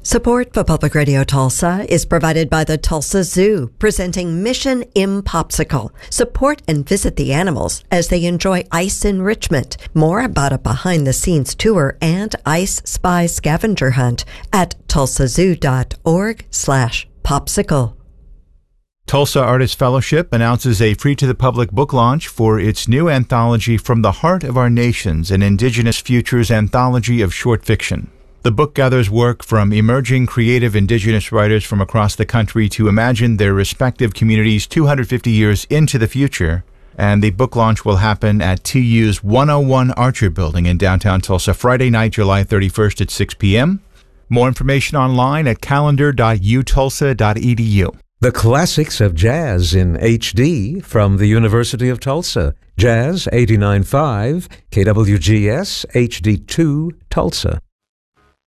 Support for Public Radio Tulsa is provided by the Tulsa Zoo, presenting Mission Impopsicle. Support and visit the animals as they enjoy ice enrichment. More about a behind-the-scenes tour and Ice Spy scavenger hunt at tulsazoo.org/popsicle. Tulsa Artist Fellowship announces a free-to-the-public book launch for its new anthology, From the Heart of Our Nations, an Indigenous Futures anthology of short fiction. The book gathers work from emerging creative Indigenous writers from across the country to imagine their respective communities 250 years into the future, and the book launch will happen at TU's 101 Archer Building in downtown Tulsa Friday night, July 31st at 6 p.m. More information online at calendar.utulsa.edu. The classics of jazz in HD from the University of Tulsa. Jazz 89.5, KWGS HD2 Tulsa.